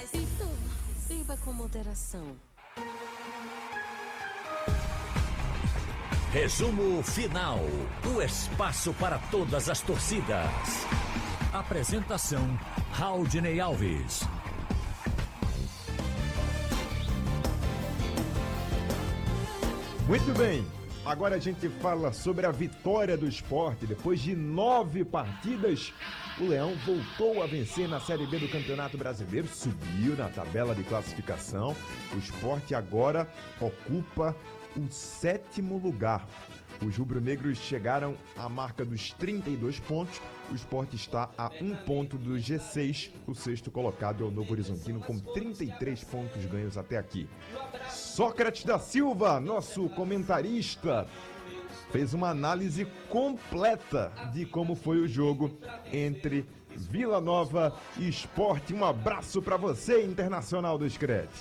Então, beba com moderação. Resumo final. O espaço para todas as torcidas. Apresentação: Raudinei Alves. Muito bem, agora a gente fala sobre a vitória do Sport. Depois de 9 partidas, o Leão voltou a vencer na Série B do Campeonato Brasileiro, subiu na tabela de classificação. O Sport agora ocupa o 7º lugar. Os rubro-negros chegaram à marca dos 32 pontos. O Sport está a 1 ponto do G6. O 6º colocado é o Novo Horizontino com 33 pontos ganhos até aqui. Sócrates da Silva, nosso comentarista, fez uma análise completa de como foi o jogo entre Vila Nova e Sport. Um abraço para você, Internacional do Screte.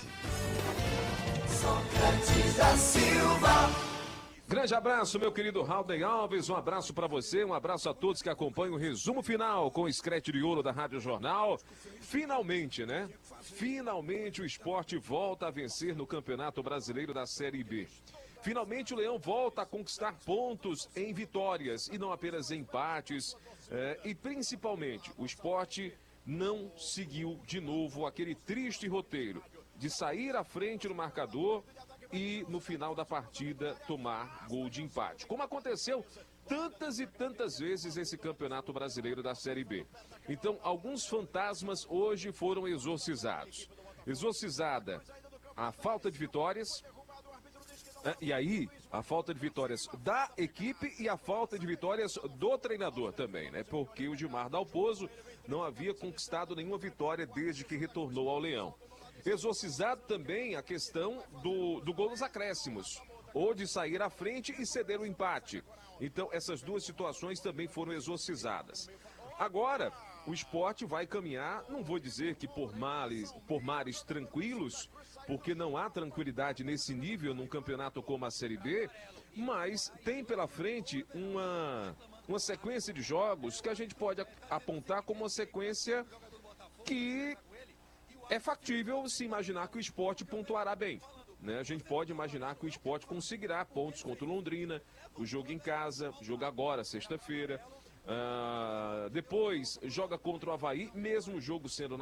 Sócrates da Silva. Grande abraço, meu querido Raudney Alves, um abraço para você, um abraço a todos que acompanham o resumo final com o Screte de Ouro da Rádio Jornal. Finalmente, né? Finalmente o Sport volta a vencer no Campeonato Brasileiro da Série B. Finalmente o Leão volta a conquistar pontos em vitórias e não apenas em empates. E principalmente o Sport não seguiu de novo aquele triste roteiro de sair à frente no marcador e no final da partida tomar gol de empate, como aconteceu tantas e tantas vezes nesse Campeonato Brasileiro da Série B. Então, alguns fantasmas hoje foram exorcizados. Exorcizada a falta de vitórias, e aí a falta de vitórias da equipe e a falta de vitórias do treinador também, né? Porque o Gilmar Dalpozo não havia conquistado nenhuma vitória desde que retornou ao Leão. Exorcizado também a questão do gol nos acréscimos, ou de sair à frente e ceder o empate. Então, essas duas situações também foram exorcizadas. Agora, o Sport vai caminhar, não vou dizer que por mares tranquilos, porque não há tranquilidade nesse nível num campeonato como a Série B, mas tem pela frente uma sequência de jogos que a gente pode apontar como uma sequência que é factível se imaginar que o Sport pontuará bem, né? A gente pode imaginar que o Sport conseguirá pontos contra o Londrina, o jogo em casa, jogo agora, sexta-feira. Depois joga contra o Avaí, mesmo o jogo sendo